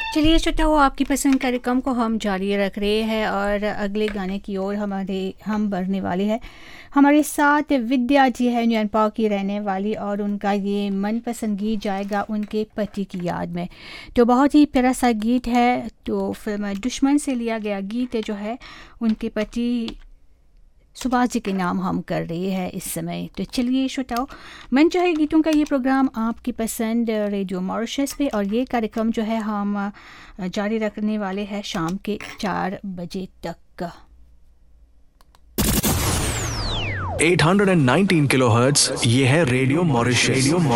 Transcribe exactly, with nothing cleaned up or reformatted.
चलिए श्रोताओ, आपकी पसंद कार्यक्रम को हम जारी रख रहे हैं और अगले गाने की ओर हमारे हम बढ़ने वाले हैं। हमारे साथ विद्या जी है, न्यूयॉर्क की रहने वाली, और उनका ये मनपसंद गीत जाएगा उनके पति की याद में। तो बहुत ही प्यारा सा गीत है। तो फिल्म दुश्मन से लिया गया गीत जो है उनके पति सुभाष जी के नाम हम कर रहे हैं इस समय। तो चलिए श्रोताओ, मन चाहे गीतों का ये प्रोग्राम आपकी पसंद रेडियो मॉरिशस पे, और ये कार्यक्रम जो है हम जारी रखने वाले हैं शाम के चार बजे तक। आठ सौ उन्नीस किलोहर्ट्ज़, ये है रेडियो मॉरिशस। रेडियो